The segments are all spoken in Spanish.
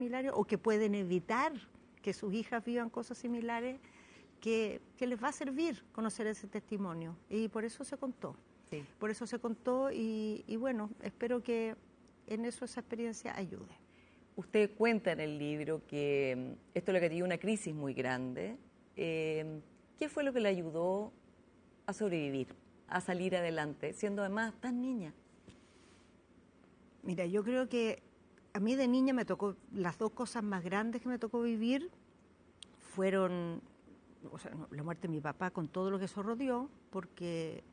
similares o que pueden evitar que sus hijas vivan cosas similares, que les va a servir conocer ese testimonio. Y por eso se contó. Sí. Por eso se contó y bueno, espero que en eso esa experiencia ayude. Usted cuenta en el libro que esto le cayó una crisis muy grande. ¿Qué fue lo que le ayudó a sobrevivir, a salir adelante, siendo además tan niña? Mira, yo creo que a mí de niña me tocó, las dos cosas más grandes que me tocó vivir fueron, o sea, la muerte de mi papá con todo lo que eso rodeó, porque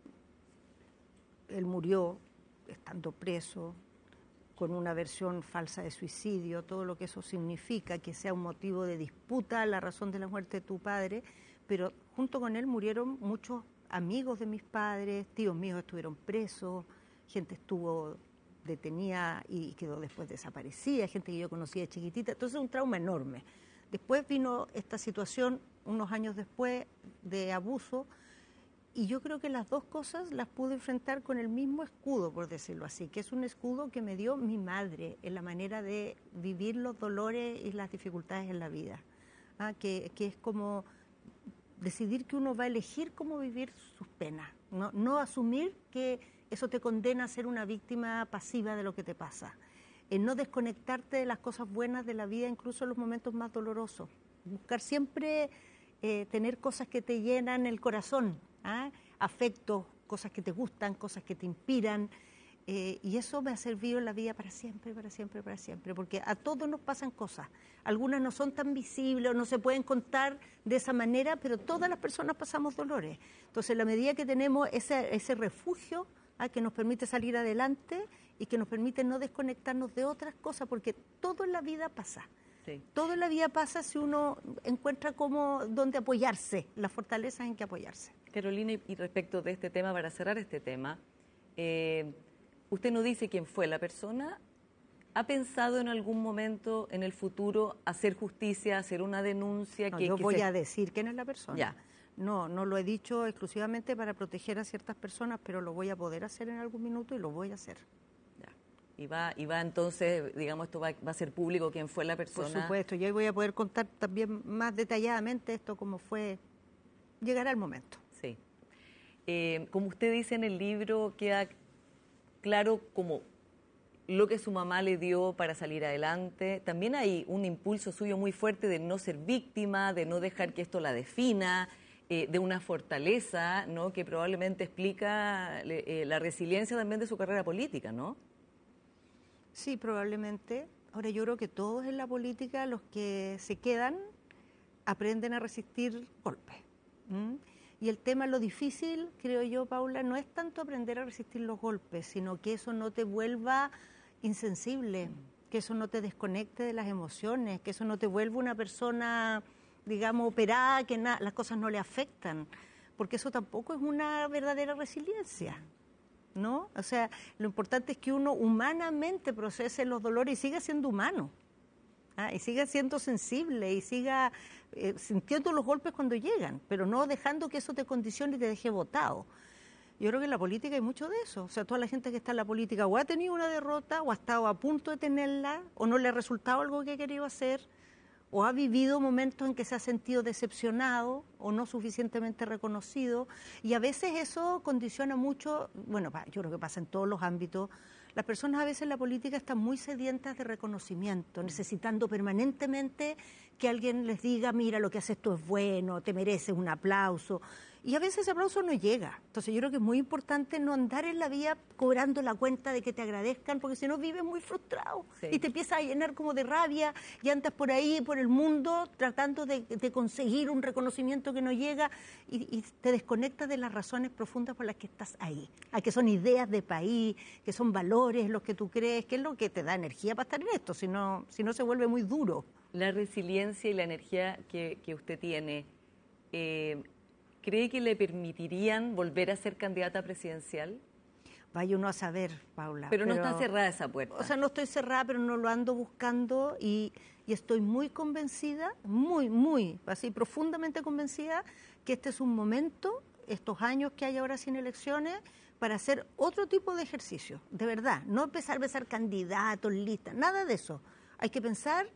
él murió estando preso, con una versión falsa de suicidio, todo lo que eso significa, que sea un motivo de disputa la razón de la muerte de tu padre, pero junto con él murieron muchos amigos de mis padres, tíos míos estuvieron presos, gente estuvo detenida y quedó después desaparecida, gente que yo conocía de chiquitita, entonces un trauma enorme. Después vino esta situación, unos años después, de abuso, y yo creo que las dos cosas las pude enfrentar con el mismo escudo, por decirlo así, que es un escudo que me dio mi madre en la manera de vivir los dolores y las dificultades en la vida. Que es como decidir que uno va a elegir cómo vivir sus penas, no asumir que eso te condena a ser una víctima pasiva de lo que te pasa. No desconectarte de las cosas buenas de la vida, incluso en los momentos más dolorosos. Buscar siempre tener cosas que te llenan el corazón, afectos, cosas que te gustan, cosas que te inspiran, y eso me ha servido en la vida para siempre, para siempre, para siempre, porque a todos nos pasan cosas, algunas no son tan visibles o no se pueden contar de esa manera, pero todas las personas pasamos dolores. Entonces, en la medida que tenemos ese refugio que nos permite salir adelante y que nos permite no desconectarnos de otras cosas, porque todo en la vida pasa. Sí. Todo en la vida pasa si uno encuentra dónde apoyarse, las fortalezas en que apoyarse. Carolina, y respecto de este tema, para cerrar este tema, usted no dice quién fue la persona. ¿Ha pensado en algún momento en el futuro hacer justicia, hacer una denuncia? No, yo voy a decir quién es la persona. Ya. No lo he dicho exclusivamente para proteger a ciertas personas, pero lo voy a poder hacer en algún minuto y lo voy a hacer. Y va entonces, digamos, esto va a ser público quién fue la persona. Por supuesto, yo voy a poder contar también más detalladamente esto, cómo fue, llegará el momento. Sí. Como usted dice en el libro, queda claro como lo que su mamá le dio para salir adelante. También hay un impulso suyo muy fuerte de no ser víctima, de no dejar que esto la defina, de una fortaleza, ¿no?, que probablemente explica la resiliencia también de su carrera política, ¿no? Sí, probablemente. Ahora yo creo que todos en la política, los que se quedan, aprenden a resistir golpes. Y el tema, lo difícil, creo yo, Paula, no es tanto aprender a resistir los golpes, sino que eso no te vuelva insensible, que eso no te desconecte de las emociones, que eso no te vuelva una persona, digamos, operada, que las cosas no le afectan, porque eso tampoco es una verdadera resiliencia, ¿no? O sea, lo importante es que uno humanamente procese los dolores y siga siendo humano, y siga siendo sensible y siga sintiendo los golpes cuando llegan, pero no dejando que eso te condicione y te deje botado. Yo creo que en la política hay mucho de eso. O sea, toda la gente que está en la política o ha tenido una derrota o ha estado a punto de tenerla o no le ha resultado algo que ha querido hacer o ha vivido momentos en que se ha sentido decepcionado o no suficientemente reconocido, y a veces eso condiciona mucho. Bueno, yo creo que pasa en todos los ámbitos. Las personas a veces en la política están muy sedientas de reconocimiento, necesitando permanentemente que alguien les diga, mira, lo que haces tú es bueno, te mereces un aplauso, y a veces ese aplauso no llega. Entonces yo creo que es muy importante no andar en la vida cobrando la cuenta de que te agradezcan, porque si no vives muy frustrado, sí, y te empiezas a llenar como de rabia y andas por ahí, por el mundo, tratando de conseguir un reconocimiento que no llega, y te desconectas de las razones profundas por las que estás ahí, que son ideas de país, que son valores los que tú crees, que es lo que te da energía para estar en esto, si no se vuelve muy duro. La resiliencia y la energía que usted tiene, ¿cree que le permitirían volver a ser candidata presidencial? Vaya uno a saber, Paula. Pero no está cerrada esa puerta. O sea, no estoy cerrada, pero no lo ando buscando, y estoy muy convencida, muy, así profundamente convencida, que este es un momento, estos años que hay ahora sin elecciones, para hacer otro tipo de ejercicio, de verdad. No empezar a ser candidatos, listas, nada de eso. Hay que pensar